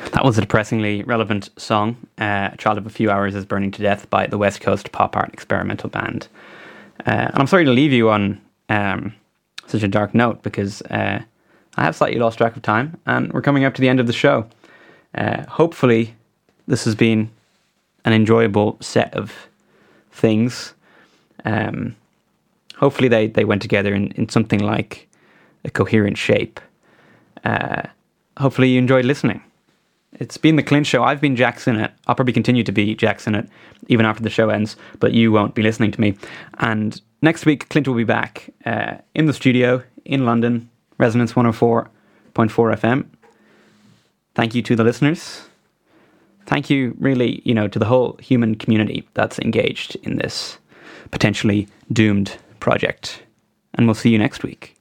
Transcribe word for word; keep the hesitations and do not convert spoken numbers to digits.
That was a depressingly relevant song. Uh, A Child of a Few Hours is Burning to Death by the West Coast pop art experimental band. Uh, and I'm sorry to leave you on um, such a dark note, because uh, I have slightly lost track of time and we're coming up to the end of the show. Uh, hopefully this has been an enjoyable set of things. Um, hopefully they, they went together in, in something like a coherent shape. Uh, hopefully you enjoyed listening. It's been the Clint Show. I've been Jack Sinnott. I'll probably continue to be Jack Sinnott even after the show ends, but you won't be listening to me. And next week, Clint will be back uh, in the studio in London, Resonance one oh four point four F M. Thank you to the listeners. Thank you, really, you know, to the whole human community that's engaged in this potentially doomed project. And we'll see you next week.